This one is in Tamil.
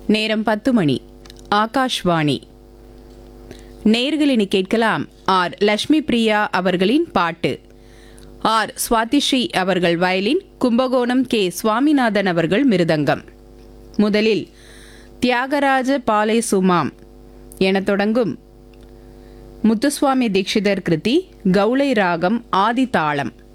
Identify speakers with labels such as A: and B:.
A: நேரம் 10 மணி. ஆகாஷ்வாணி. நேயர்களினி கேட்கலாம் ஆர் லட்சுமி பிரியா அவர்களின் பாட்டு. ஆர் சுவாதிஸ்ரீ அவர்கள் வயலின், கும்பகோணம் கே சுவாமிநாதன் அவர்கள் மிருதங்கம். முதலில் தியாகராஜ பாலை சுமாம் என தொடங்கும் முத்துசுவாமி தீட்சிதர் கிருதி, கௌளை ராகம், ஆதி தாளம்.